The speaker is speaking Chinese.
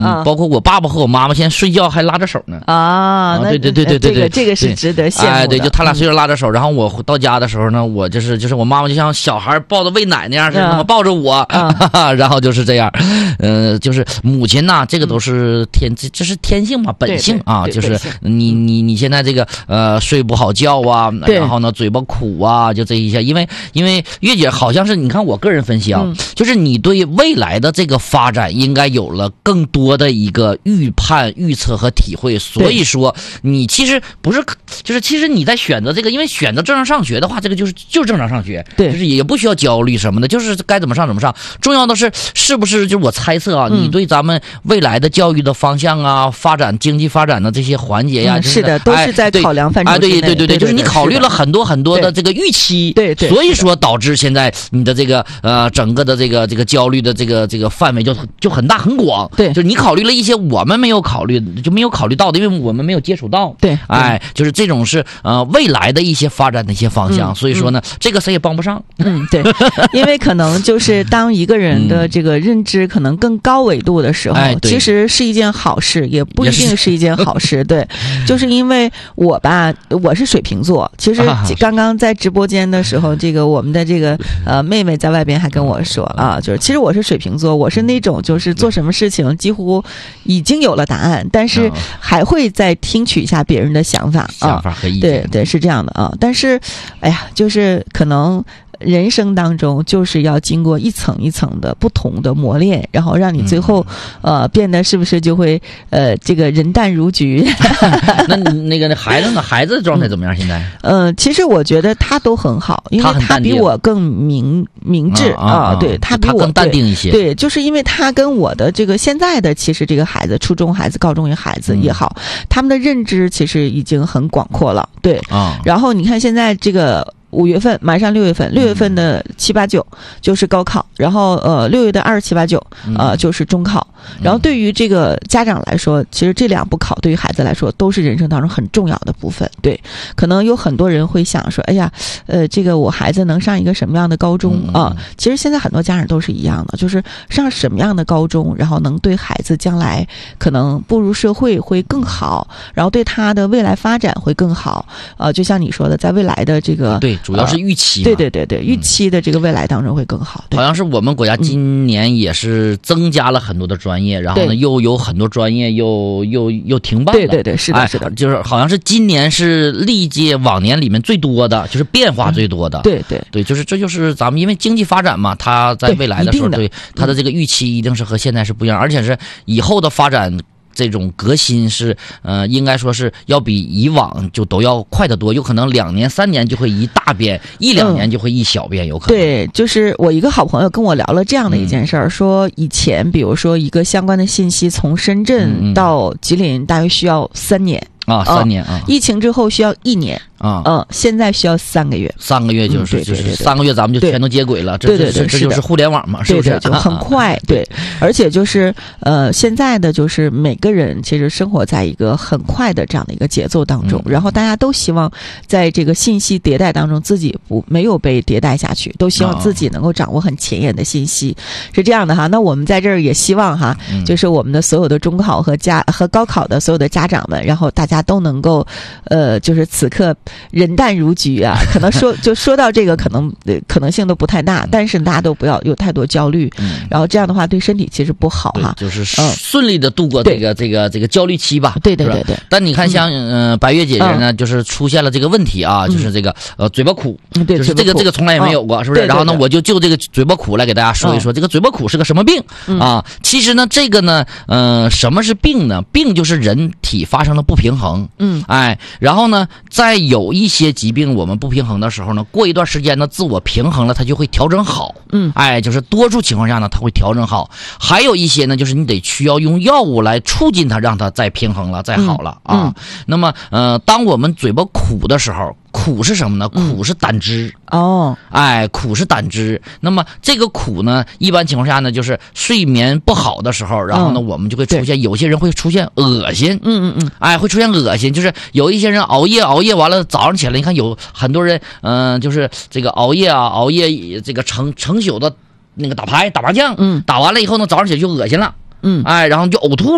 包括我爸爸和我妈妈现在睡觉还拉着手呢。 那对， 这个是值得羡慕的。 对，就他俩睡觉拉着手，然后我到家的时候呢，我就是我妈妈就像小孩抱着喂奶那样，是那么抱着我，然后就是这样，就是母亲呐，这个都是这是天性嘛，本性啊，就是你现在这个睡不好觉啊，然后呢嘴巴苦啊，就这一下，因为月姐好像是你看我个人分析啊，就是你对未来的这个发展应该有了更多的一个预判、预测和体会，所以说你其实不是，就是其实你在选择这个，因为选择正常上学的话，这个就是正常上学，对，就是也不需要焦虑什么的，就是该怎么上怎么上。重要的是不是就是我猜测啊，你对咱们未来的教育的方向啊、发展经济发展的这些环节呀， 是的，都是在考量范畴之内。 对，就是你考虑了很多很多的这个预期，对，所以说导致现在你的这个整个的这个焦虑的这个范围就很大很广。对，就是你考虑了一些我们没有考虑到的，因为我们没有接触到。对，就是这种是未来的一些发展的一些方向，所以说呢，这个谁也帮不上。 对，因为可能就是当一个人的这个认知可能更高维度的时候，其实是一件好事，也不一定是一件好事。对，就是因为我是水瓶座，其实刚刚在直播间的时候，这个我们的这个妹妹在外边还跟我说就是其实我是水瓶座，我是那种就是做什么事情几乎已经有了答案，但是还会再听取一下别人的想法和意见。 对，是这样的但是哎呀，就是可能人生当中就是要经过一层一层的不同的磨练，然后让你最后变得是不是就会这个人淡如菊。 那个孩子呢？孩子的状态怎么样？现在其实我觉得他都很好，因为他比我更明智对，他比我更淡定一些。 对，就是因为他跟我的这个现在的其实这个孩子，初中孩子、高中孩子也好，他们的认知其实已经很广阔了。对然后你看现在这个5月份马上6月份，6月份的7、8、9就是高考，然后6月的27、28、9就是中考。然后对于这个家长来说，其实这2部考对于孩子来说都是人生当中很重要的部分。对，可能有很多人会想说，哎呀，这个我孩子能上一个什么样的高中其实现在很多家长都是一样的，就是上什么样的高中，然后能对孩子将来可能步入社会会更好，然后对他的未来发展会更好。就像你说的，在未来的这个对。主要是预期对，预期的这个未来当中会更好。 好像是我们国家今年也是增加了很多的专业，然后呢又有很多专业又停办了。 对，是的，是的， 就是好像是今年是历届往年里面最多的，就是变化最多的。对，就是这就是咱们因为经济发展嘛，它在未来的时候，对它的这个预期一定是和现在是不一样，而且是以后的发展。这种革新是应该说是要比以往就都要快得多，有可能2年3年就会一大变，1、2年就会一小变，有可能。对， 就是我一个好朋友跟我聊了这样的一件事儿，说以前比如说一个相关的信息从深圳到吉林大约需要3年。 3年疫情之后需要1年现在需要3个月 ，3个月就是3个月，咱们就全都接轨了。这就是互联网嘛，是不是？ 就很快。对，而且就是现在的就是每个人其实生活在一个很快的这样的一个节奏当中，然后大家都希望在这个信息迭代当中自己没有被迭代下去，都希望自己能够掌握很前沿的信息，是这样的哈。那我们在这儿也希望哈，就是我们的所有的中考和高考的所有的家长们，然后大家都能够就是此刻人淡如菊可能说到这个可能性都不太大，但是大家都不要有太多焦虑，然后这样的话对身体其实不好哈。 就是顺利的度过这个焦虑期吧。 对。 但你看像白月姐姐呢，就是出现了这个问题就是这个嘴巴苦，就是这个从来也没有过，是不是？然后呢，我就这个嘴巴苦来给大家说一说，这个嘴巴苦是个什么病其实呢，这个呢什么是病呢？病就是人体发生了不平衡。然后呢，在有一些疾病我们不平衡的时候呢，过一段时间呢，自我平衡了，它就会调整好。就是多数情况下呢，它会调整好。还有一些呢，就是你得需要用药物来促进它，让它再平衡了，再好了那么当我们嘴巴苦的时候，苦是什么呢？苦是胆汁苦是胆汁。那么这个苦呢，一般情况下呢，就是睡眠不好的时候，然后呢，我们就会出现有些人会出现恶心，会出现恶心，就是有一些人熬夜完了，早上起来，你看有很多人就是这个熬夜这个成宿的那个打麻将，打完了以后呢，早上起来就恶心了。然后就呕吐